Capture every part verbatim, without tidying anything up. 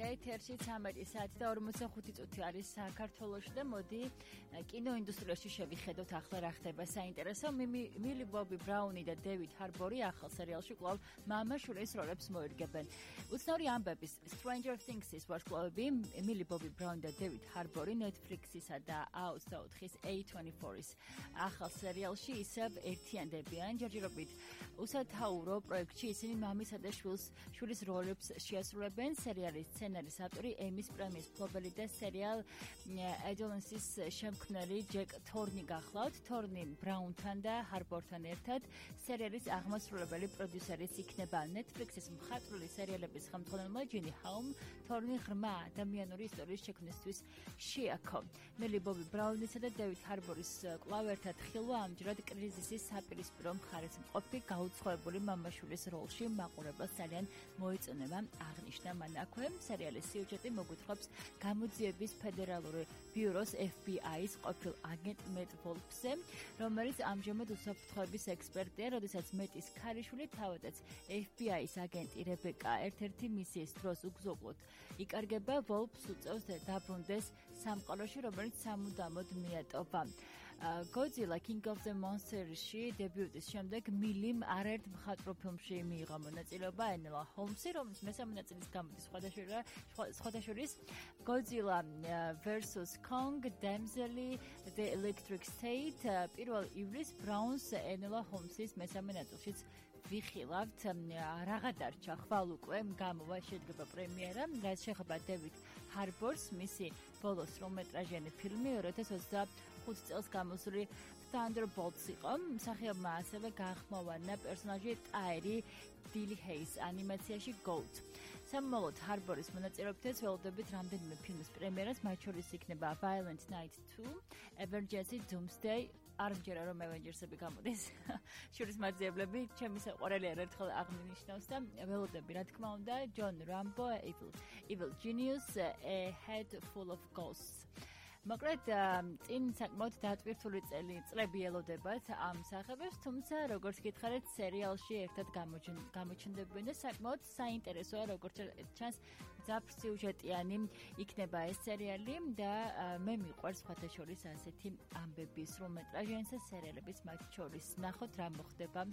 ეთერში ცამეტი საათი და ორმოცდახუთი წუთი არის საქართველოში და მოდი კინოინდუსტრიაში შევიხედოთ ახლა რა ხდება საინტერესო. მილი ბობი ბრაუნი და დევიდ ჰარბორი ახალ სერიალში კვლავ მამა-შვილის როლებს მოერგებენ. უცნაური ამბების Stranger Things-ის ვარსკვლავები მილი ბობი ბრაუნი და დევიდ ჰარბორი Netflix-ისა და A ოცდაოთხის A twenty-four-ის ახალ სერიალში ისევ ერთიანდებიან. ჯერჯერობით უსათაურო პროექტში ისინი მამისა და შვილს შვილის როლებს შეასრულებენ. სერიალის სცენარის ავტორი ემის პრემიის მფლობელი და სერიალ Adolescence-ის შემქმნელი ჯეკ თორნი გახლავთ. თორნი ბრაუნთან და ჰარბორთან ერთად სერიალის აღმასრულებელი პროდიუსერიც იქნება. Netflix-ის მხატვრული სერიალების ხელმძღვანელმა ჯენი ჰაუმ თორნი ღრმა ადამიანური ისტორიის შექმნისთვის შეაქო. მილი ბობი ბრაუნისა და დევიდ ჰარბორის კვლავ ერთად ხილვა ამჯერად კრიზისის საპირისპირო მხარეს მყოფი გაუცხოებული მამა-შვილის როლში მაყურებელს ძალიან მოეწონება. აღნიშნა მან აქვე სერიალის სიუჟეტი მოგვითხრობს გამოძიების ფედერალური ბიუროს F B I-ის ყოფილ აგენტ მეტ ვოლფზე, რომელიც ამჟამად უსაფრთხოების ექსპერტია, როდესაც მეტის ქალიშვილი თავადაც F B I-ის აგენტი რებეკა ერთ-ერთი მისიის დროს უგზოვლოდ იკარგება, ვოლფს უწევს დაბრუნდეს სამყაროში, რომელიც სამუდამოდ მიატოვა. Godzilla King of the Monsters-ში დებიუტის შემდეგ მილიმ არაერთ მხატვრულ ფილმში მიიღო მონაწილეობა ენელა ჰოლმსი, რომელიც მესამე ნაწილის გამოდის სხვადასხვის Godzilla versus Kong, Damsel, The Electric State, პირველ ივლისს ბრაუნს ენელა ჰოლმსის მესამე ნაწილშიც ვიხილავთ. რაღა დარჩა, ხვალ უკვე გამოვა შედგება პრემიერა, რაც შეეხება დევიდ ჰარბორს, მისი ბოლო სრულმეტრაჟიანი ფილმი ორი ათას ოცდახუთი წელს გამოსული Thunderbolts იყო. მსახიობმა ასევე გაახმოვანა პერსონაჟი ტაერი დილი ჰეის ანიმაციაში Goat. სამომავლოდ ჰარბორის მონაწილეობითაც ველოდებით რამდენიმე ფილმის პრემიერას, მათ შორის იქნება Violent Night two, Emergency Doomsday, არ მჯერა რომ Avengers-ები გამოდის. შურის მაძიებლები ჩემი საყვარელი ერთხელ აღნიშნავს და ველოდები რა თქმა უნდა John Rambo, Evil, Evil Genius, A Head Full of Ghosts. მოკლედ წინ საკმაოდ დატვირთული წელი წლები ელოდებათ ამ სახებებს, თუმცა როგორც გითხარით სერიალში ერთად გამოჩნდებიან და საკმაოდ საინტერესოა, როგორც ჩანს ძაფრ სიუჟეტიანი იქნება ეს სერიალი და მე მიყვარს სხვათა შორის ასეთი ამბები სრულმეტრაჟიანისა სერიალების მათ შორის. ნახოთ რა მოხდება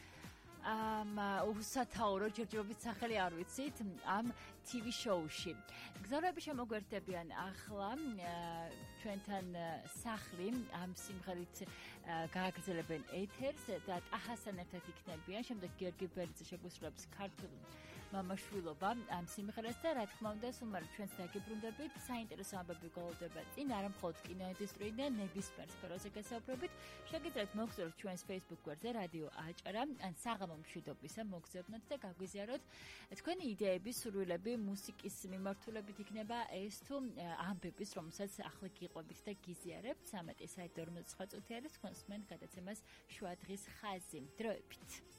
ამ უსათაურო ჯერჯერობით სახელი არ ვიცით ამ T V show-ში. გზავრები შემოგვერთებიან ახლა ჩვენთან სახლი ამ სიმღერით გააგრძელებენ ეთერს და ტაჰასთან ერთად იქნებიან. შემდეგ გიორგი ბერიძე შეგვისრულებს ქართულ მამაშვილობა ამ სიმღერას და რა თქმა უნდა სულ ჩვენს დაგიბრუნდებით. საინტერესო ამბები გველოდება წინ, არა მხოლოდ კინოინდუსტრიიდან, ნებისმიერ სფეროზე გასაუბრებით. შეგიძლიათ მოგზაუროთ ჩვენს Facebook გვერდზე რადიო აჭარა ან საღამო მშვიდობისა მოგზაურნოთ და გაგვიზიაროთ თქვენი იდეები, სურვილები, მუსიკის მიმართულებით იქნება ეს თუ ამბების, რომელსაც ახლა გიყვებით და გიზიარებთ. ცამეტი საათი და ორმოცდათხუთი წუთი არის თქვენს მენ გადაცემას შუა დღის ხაზი. დროებით.